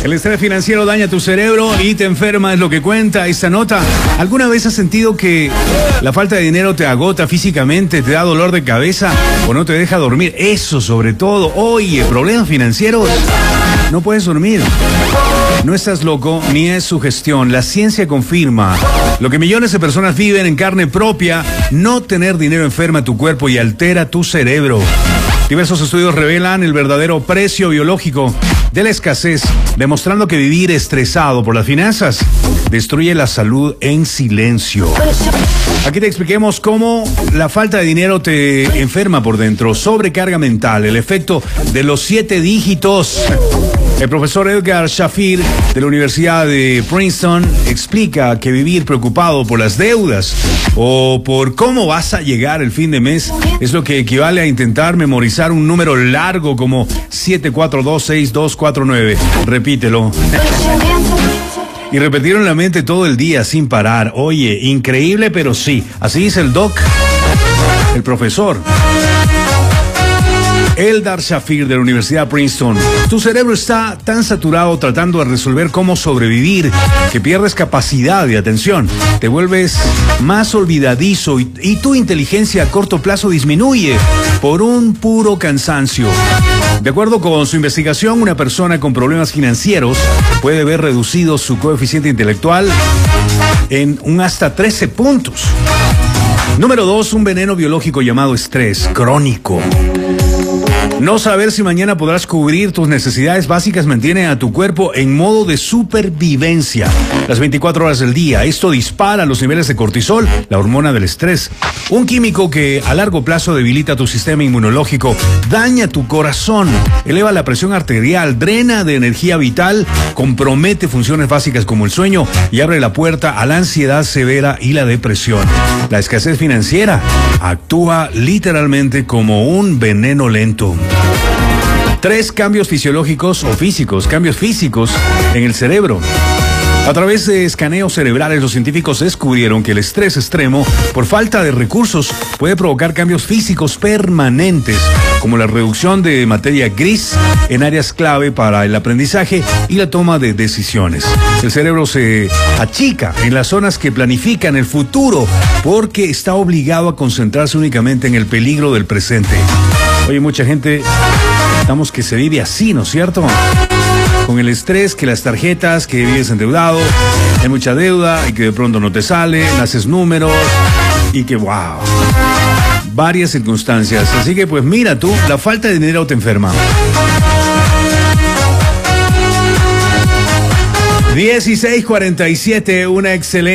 El estrés financiero daña tu cerebro y te enferma, es lo que cuenta esta nota. ¿Alguna vez has sentido que la falta de dinero te agota físicamente, te da dolor de cabeza o no te deja dormir? Eso sobre todo. Oye, problemas financieros, no puedes dormir. No estás loco, ni es sugestión. La ciencia confirma lo que millones de personas viven en carne propia. No tener dinero enferma tu cuerpo y altera tu cerebro. Diversos estudios revelan el verdadero precio biológico de la escasez, demostrando que vivir estresado por las finanzas destruye la salud en silencio. Aquí te expliquemos cómo la falta de dinero te enferma por dentro. Sobrecarga mental, el efecto de los 7 dígitos. El profesor Edgar Shafir de la Universidad de Princeton explica que vivir preocupado por las deudas o por cómo vas a llegar el fin de mes es lo que equivale a intentar memorizar un número largo como 7426249. Repítelo. Y repetirlo en la mente todo el día sin parar. Oye, increíble, pero sí. Así dice el doc, el profesor Eldar Shafir de la Universidad Princeton. Tu cerebro está tan saturado tratando de resolver cómo sobrevivir que pierdes capacidad de atención. Te vuelves más olvidadizo y tu inteligencia a corto plazo disminuye por un puro cansancio. De acuerdo con su investigación, una persona con problemas financieros puede ver reducido su coeficiente intelectual en un hasta 13 puntos. Número 2, un veneno biológico llamado estrés crónico. No saber si mañana podrás cubrir tus necesidades básicas mantiene a tu cuerpo en modo de supervivencia las 24 horas del día. Esto dispara los niveles de cortisol, la hormona del estrés, un químico que a largo plazo debilita tu sistema inmunológico, daña tu corazón, eleva la presión arterial, drena de energía vital, compromete funciones básicas como el sueño y abre la puerta a la ansiedad severa y la depresión. La escasez financiera actúa literalmente como un veneno lento. 3 cambios fisiológicos o físicos, cambios físicos en el cerebro. A través de escaneos cerebrales, los científicos descubrieron que el estrés extremo por falta de recursos puede provocar cambios físicos permanentes, como la reducción de materia gris en áreas clave para el aprendizaje y la toma de decisiones. El cerebro se achica en las zonas que planifican el futuro porque está obligado a concentrarse únicamente en el peligro del presente. Oye, mucha gente, estamos que se vive así, ¿no es cierto? Con el estrés, que las tarjetas, que vives endeudado, hay mucha deuda y que de pronto no te sale, haces números y que wow, varias circunstancias. Así que pues mira tú, la falta de dinero te enferma. 16:47, una excelente